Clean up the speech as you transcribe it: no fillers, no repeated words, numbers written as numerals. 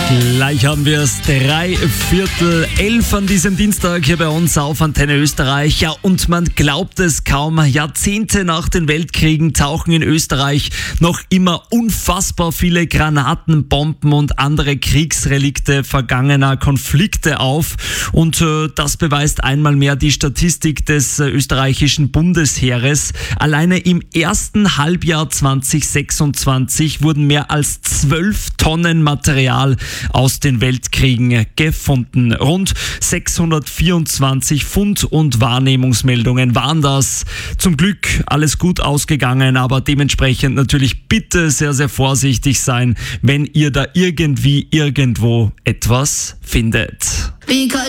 Gleich haben wir es 11:03 an diesem Dienstag hier bei uns auf Antenne Österreich. Ja, und man glaubt es kaum, Jahrzehnte nach den Weltkriegen tauchen in Österreich noch immer unfassbar viele Granaten, Bomben und andere Kriegsrelikte vergangener Konflikte auf. Und das beweist einmal mehr die Statistik des österreichischen Bundesheeres. Alleine im ersten Halbjahr 2026 wurden mehr als 12 Tonnen Material aus den Weltkriegen gefunden. Rund 624 Fund- und Wahrnehmungsmeldungen waren das. Zum Glück alles gut ausgegangen, aber dementsprechend natürlich bitte sehr, sehr vorsichtig sein, wenn ihr da irgendwie irgendwo etwas findet.